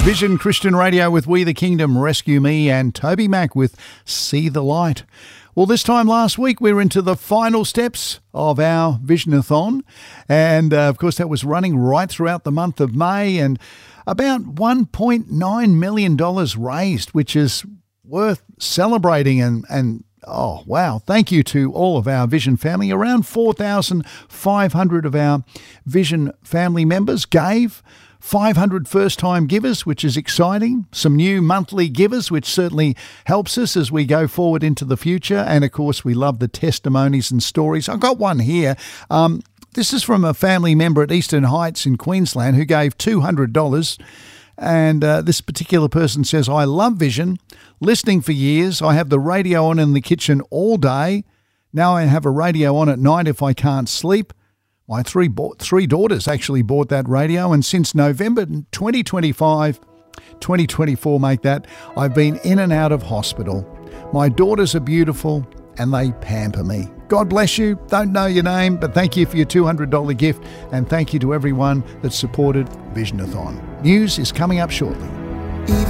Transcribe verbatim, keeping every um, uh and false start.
Vision Christian Radio with We the Kingdom, Rescue Me, and Toby Mac with See the Light. Well, this time last week, we were into the final steps of our Visionathon. And, uh, of course, that was running right throughout the month of May, and about one point nine million dollars raised, which is worth celebrating. And, and oh, wow, thank you to all of our Vision family. Around four thousand five hundred of our Vision family members gave. five hundred first-time givers, which is exciting. Some new monthly givers, which certainly helps us as we go forward into the future. And, of course, we love the testimonies and stories. I've got one here. Um, this is from a family member at Eastern Heights in Queensland who gave two hundred dollars. And uh, this particular person says, I love Vision, listening for years. I have the radio on in the kitchen all day. Now I have a radio on at night if I can't sleep. My three bought, three daughters actually bought that radio, and since November twenty twenty-five, twenty twenty-four make that, I've been in and out of hospital. My daughters are beautiful and they pamper me. God bless you. Don't know your name, but thank you for your two hundred dollars gift, and thank you to everyone that supported Visionathon. News is coming up shortly.